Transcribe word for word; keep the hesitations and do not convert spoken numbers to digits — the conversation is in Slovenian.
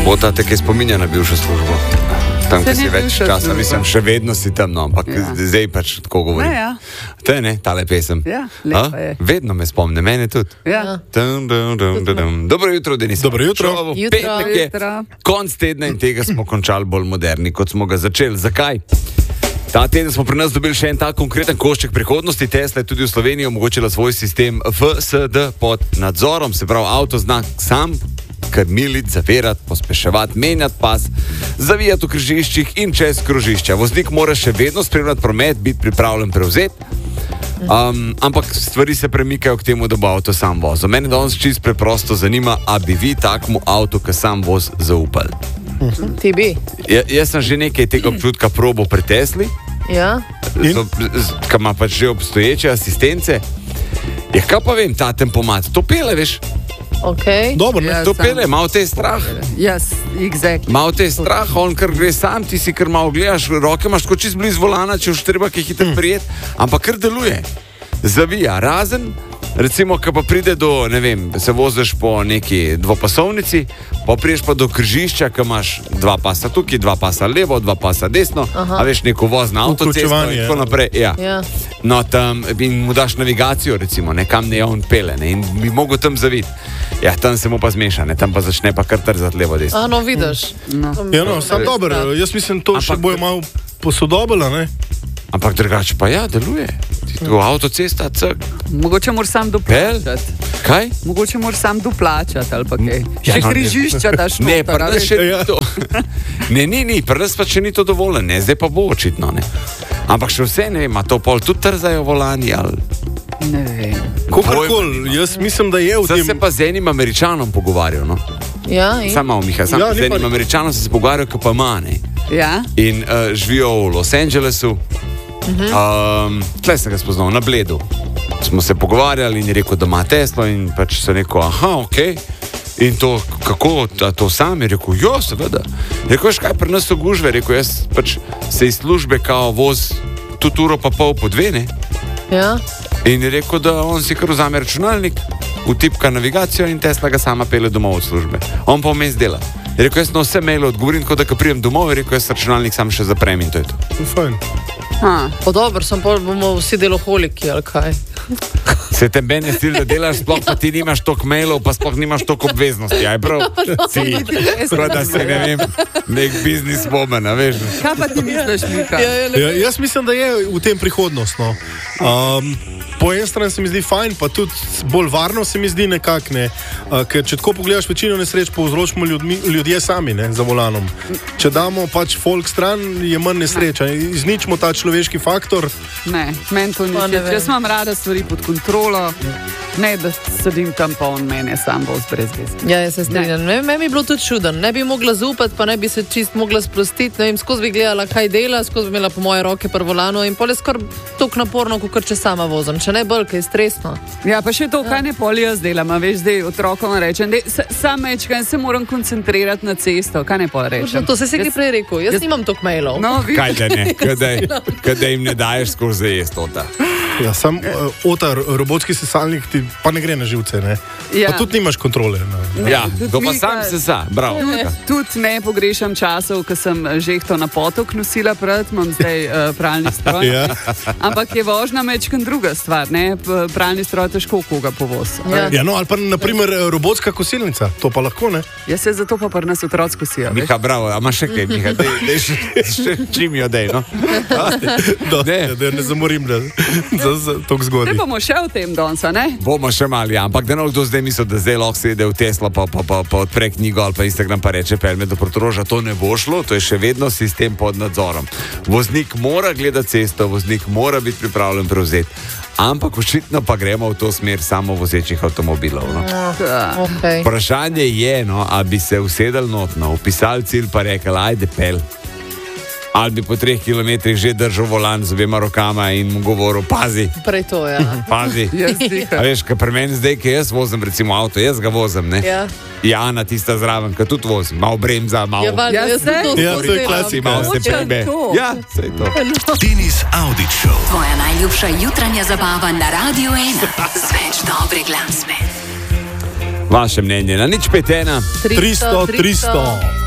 Bota te kaj spominja na bivšo službo. Tam, ki si več časa, mislim, še vedno si tam, no, ampak ja. Zdaj pač tako govorim. Ja, ja. To je ne, tale pesem. Ja, lepa je. Vedno me spomne, mene tudi. Ja. Dum, dum, dum, dum, dum. Dobro jutro, Denis. Dobro jutro. Jutro, Petek je, jutro. konc tedna in tega smo končali bolj moderni, kot smo ga začeli. Zakaj? Ta teden smo pri nas dobili še en tak konkreten košček prihodnosti. Tesla je tudi v Sloveniji omogočila svoj sistem F S D pod nadzorom, se pravi avtoznak sam, krmiliti, zavirati, pospeševati, menjati pas, zavijati v križiščih in čez krožišča. Voznik mora še vedno spremljati promet, biti pripravljen prevzeti, um, ampak stvari se premikajo k temu, da bo avto sam vozil. Mene danes čisto preprosto zanima, a bi vi takmu avtu, ki sam voz, zaupali? Ti bi. Ja, jaz sem že nekaj tega občutka probal pri Tesli, Ja. ki ima pač že obstoječe asistence. Ja, kaj pa vem, ta tempomat, to pele, veš? Okay. Dobro, ne? Ja, To sam. pele, malo te je strah. Yes, exactly. Malo te je strah, on kar gre sam, ti si kar malo gledaš, roke imaš kot čist blizu volana, če už treba kaj hitro prijeti, ampak kar deluje. Zavija, razen, recimo, ko pa pride do, ne vem, se voziš po neki dvopasovnici, pa priješ pa do križišča, ko imaš dva pasa tukaj, dva pasa levo, dva pasa desno, Aha. a veš, neko voz na avtocesto Vključevanje, in tako ja. naprej. Ja. Ja. No, tam in mu daš navigacijo, recimo, nekam ne on pele, ne, in bi mogel tam zaviti. Ja, tam se mu pa zmeša, ne, tam pa začne pa kar trzati levo, desno. A, no, vidiš. No. Ja, no, sam dobro, jaz mislim, to še Ampak- bojo malo posodobila, ne? Ampak drugače pa ja, deluje. Ti tu avtocesta, cek, Mogoče moraš sam doplačati. kaj? Mogoče moraš sam doplačati ali pa kaj. Ja, Še no, križišča daš Ne, noter, pri a nas veš. še ni Ja. to. Ne, ni, ni, pri nas pa še ni to dovolj, ne, zdaj pa bo očitno, ne. Ampak še vse, ne vem, a to pol tudi trzajo volani ali... Ne vem. Kakorkoli, jaz mislim, da je v Sem tem... se pa z enim Američanom pogovarjal, no. Ja, in? Sam malo, Miha, sam Ja, z ni pa- enim Američanom sem se pogovarjal, ki pa ima, ne. Ja? In uh, živijo v Los Angelesu. Um, tle sem ga spoznal, na Bledu. Smo se pogovarjali in je rekel, da ima Teslo in pač se rekel, aha, ok. In to, kako, a to sam je rekel, jo, seveda. Je rekel, veš kaj, pri nas so gužve, rekel, jaz pač se iz službe kao voz tudi uro pa pol po dve, ne. Ja. In je rekel, da on si kar vzame računalnik, vtipka navigacijo in Tesla ga sama pele domov od službe. On pa vmes dela. Je rekel, jaz na vse maile odgovorim, kot da ko pridem domov, je rekel, jaz računalnik sam še zaprem in to je to. Fajn. Ha. Pa dobro, sem pol bomo vsi deloholiki, ali kaj? Se te meni stil, da delaš, sploh pa ti nimaš toliko mailov, pa sploh nimaš toliko obveznosti, aj prav? Si, kot da si, ne vem, nek bizniswoman, a veš? Kaj pa ti misliš, Mika? Ja, jaz mislim, da je v tem prihodnost. No. Um, po eni strani se mi zdi fajn, pa tudi bolj varno se mi zdi nekako. Ne. Uh, ker če tako pogledaš, večino nesreč povzročimo ljudmi, ljudje sami ne, za volanom. Če damo pač folk stran, je manj nesreča. Izničimo ta človeški faktor. Ne, meni to ni Pa ne všeč. vem. Jaz imam rada stvari pod kontrolo, ne da sedim tam pa on mene sam voz brez veze. Ja, jaz se strinjam. Ne. Meni bi bilo tudi čuden. Ne bi mogla zaupati, pa ne bi se čist mogla sprostiti. Ne vem, skozi bi gledala, kaj dela, skozi bi imela po moje roke pri volanu in pol je skoraj toliko naporno, kot če sama vozim. Če ne bolj, kaj je stresno. Ja, pa še to, kaj ne pol jaz delam, a veš, zdaj otrokom rečem, dej, s- sam mečkaj se moram koncentrirati na cesto, kaj ne pol rečem. To se je Jaz- prej rekel. Jaz, jaz- nimam toliko mailov. No, vi, Kaj da ne, kadaj, kadaj jim ne daješ skozi jestota. Ja, sam uh, otar, robotski sesalnik ti pa ne gre na živce. Ne. Ja. Pa tudi nimaš kontrole. No. Ja, tudi to pa Mika- sam se sa, bravo. Mika. tudi ne pogrešam časov, ko sem žehto na potok nosila pred, imam zdaj uh, pralni stroj. Ja. Ampak je vožnja mečkan druga stvar, ne? P- Pralni stroj težko koga povoz. Ja. Ja, no, ali pa naprimer robotska kosilnica, to pa lahko ne. Jaz se zato pa pri nas otroci kosijo. veš. Miha, bravo, a imaš še kaj, Miha, dej, dej še, še čim jo dej, no. Da Ne. ne, da ne zamorim, da za, za to zgodbi. Zdaj bomo še v tem danes, a ne? Bomo še mali, ja. Ampak da ne kdo zdaj misli, da zdaj lahko sede v Tesla, pa, pa, pa, pa odpre knjigo ali pa Instagram pa reče, pelme do Portoroža, to ne bo šlo, to je še vedno sistem pod nadzorom. Voznik mora gledati cesto, voznik mora biti pripravljen prevzeti. Ampak očitno pa gremo v to smer samovozečih avtomobilov. No. Okay. Vprašanje je, no, a bi se usedel notno, upisal cilj pa rekel, ajde pel. Ali bi po treh kilometrih že držal volan z obema rokama in mu govoril, pazi, Prej to, ja. pazi. Jaz A diham. veš, kaj pri meni zdaj, ki jaz vozim recimo avto, jaz ga vozim, ne? Ja. Jana tista zraven, ki tudi vozim, malo bremza, malo... Ja, valjda, Ja, jaz sem saj. to Ja, to je zdela. klasika. malo se Točno prebe. to. Ja, sej to. Denis Audić Show. Tvoja najljubša jutranja zabava na Radio ena. Z več dobre glasbe. Vaše mnenje na nič pet ena. tristo, tristo.